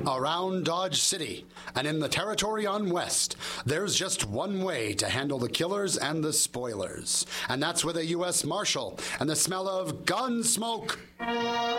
Around Dodge City and in the territory on West, there's just one way to handle the killers and the spoilers. And that's with a U.S. Marshal and the smell of gun smoke.